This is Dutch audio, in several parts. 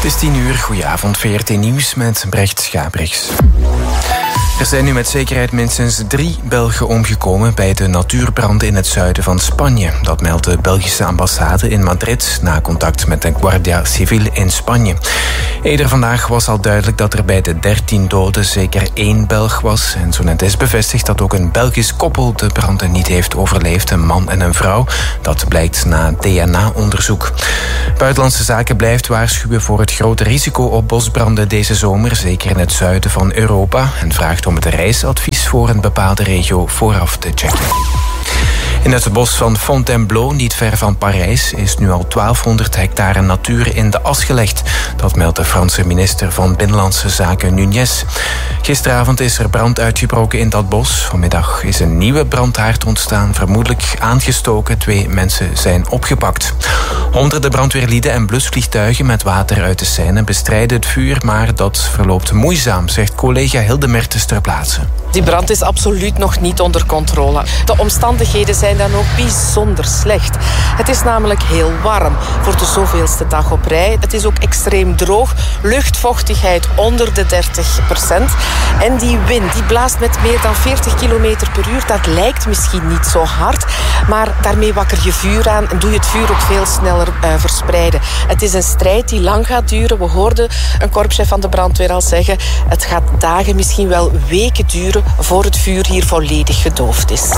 Het is 10:00, goedenavond, VRT Nieuws met Brecht Schabrichs. Er zijn nu met zekerheid minstens 3 Belgen omgekomen bij de natuurbranden in het zuiden van Spanje. Dat meldt de Belgische ambassade in Madrid na contact met de Guardia Civil in Spanje. Eerder vandaag was al duidelijk dat er bij de 13 doden zeker 1 Belg was. En zo net is bevestigd dat ook een Belgisch koppel de branden niet heeft overleefd, een man en een vrouw. Dat blijkt na DNA-onderzoek. Buitenlandse Zaken blijft waarschuwen voor het grote risico op bosbranden deze zomer, zeker in het zuiden van Europa, en vraagt om het reisadvies voor een bepaalde regio vooraf te checken. In het bos van Fontainebleau, niet ver van Parijs, is nu al 1200 hectare natuur in de as gelegd. Dat meldt de Franse minister van Binnenlandse Zaken Nunez. Gisteravond is er brand uitgebroken in dat bos. Vanmiddag is een nieuwe brandhaard ontstaan, vermoedelijk aangestoken. 2 mensen zijn opgepakt. Honderden brandweerlieden en blusvliegtuigen met water uit de Seine bestrijden het vuur, maar dat verloopt moeizaam, zegt collega Hilde Mertens ter plaatse. Die brand is absoluut nog niet onder controle. De omstandigheden zijn dan ook bijzonder slecht. Het is namelijk heel warm voor de zoveelste dag op rij. Het is ook extreem droog, luchtvochtigheid onder de 30%. En die wind die blaast met meer dan 40 km per uur. Dat lijkt misschien niet zo hard, maar daarmee wakker je vuur aan en doe je het vuur ook veel sneller verspreiden. Het is een strijd die lang gaat duren. We hoorden een korpschef van de brandweer al zeggen, het gaat dagen, misschien wel weken duren voor het vuur hier volledig gedoofd is.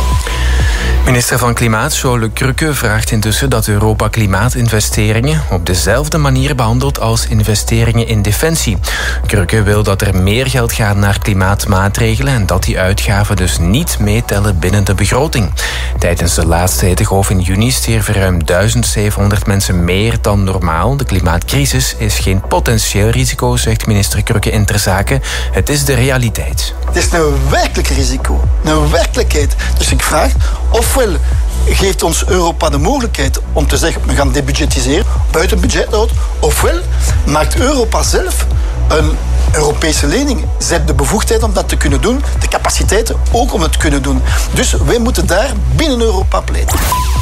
Minister van Klimaat, Jo Le Kreuke, vraagt intussen dat Europa klimaatinvesteringen op dezelfde manier behandelt als investeringen in defensie. Kreuke wil dat er meer geld gaat naar klimaatmaatregelen en dat die uitgaven dus niet meetellen binnen de begroting. Tijdens de laatste hittegolf in juni stierven ruim 1700 mensen meer dan normaal. De klimaatcrisis is geen potentieel risico, zegt minister Kreuke in Ter Zaken. Het is de realiteit. Het is een werkelijk risico, een werkelijkheid. Dus ik vraag, ofwel geeft ons Europa de mogelijkheid om te zeggen, we gaan debudgetiseren, buiten budget houdt, ofwel maakt Europa zelf een Europese lening. Ze hebben de bevoegdheid om dat te kunnen doen, de capaciteiten ook om het te kunnen doen. Dus wij moeten daar binnen Europa pleiten.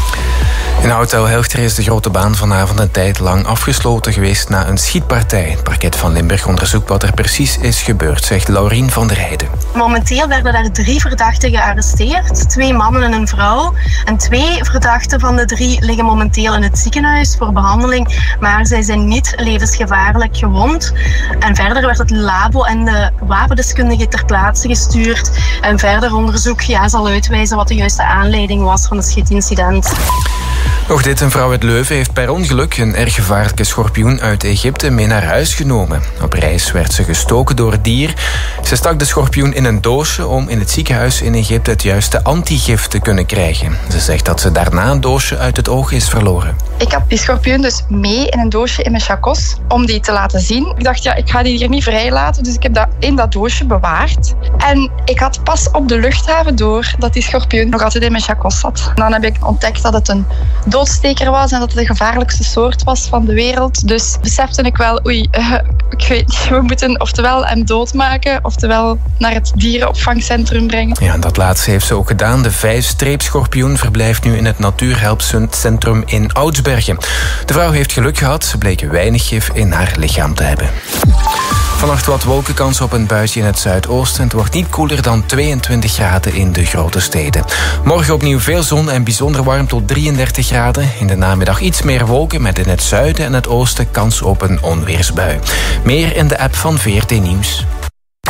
In Hotel Helchter is de Grote Baan vanavond een tijd lang afgesloten geweest na een schietpartij. Het parket van Limburg onderzoekt wat er precies is gebeurd, zegt Laurien van der Heijden. Momenteel werden daar 3 verdachten gearresteerd. 2 mannen en een vrouw. En 2 verdachten van de 3 liggen momenteel in het ziekenhuis voor behandeling. Maar zij zijn niet levensgevaarlijk gewond. En verder werd het labo en de wapendeskundige ter plaatse gestuurd. En verder onderzoek zal uitwijzen wat de juiste aanleiding was van het schietincident. Nog dit, een vrouw uit Leuven heeft per ongeluk een erg gevaarlijke schorpioen uit Egypte mee naar huis genomen. Op reis werd ze gestoken door het dier. Ze stak de schorpioen in een doosje om in het ziekenhuis in Egypte het juiste antigif te kunnen krijgen. Ze zegt dat ze daarna een doosje uit het oog is verloren. Ik had die schorpioen dus mee in een doosje in mijn chacos om die te laten zien. Ik dacht, ik ga die hier niet vrij laten, dus ik heb dat in dat doosje bewaard. En ik had pas op de luchthaven door dat die schorpioen nog altijd in mijn chacos zat. Dan heb ik ontdekt dat het een doodsteker was en dat het de gevaarlijkste soort was van de wereld. Dus besefte ik wel, ik weet niet, we moeten oftewel hem doodmaken, oftewel naar het dierenopvangcentrum brengen. Ja, dat laatste heeft ze ook gedaan. De 5-streepschorpioen verblijft nu in het Natuurhelpcentrum in Oudsbergen. De vrouw heeft geluk gehad, ze bleek weinig gif in haar lichaam te hebben. Vannacht wat wolkenkans op een buitje in het zuidoosten. Het wordt niet koeler dan 22 graden in de grote steden. Morgen opnieuw veel zon en bijzonder warm tot 33 graden. In de namiddag iets meer wolken met in het zuiden en het oosten kans op een onweersbui. Meer in de app van VRT Nieuws.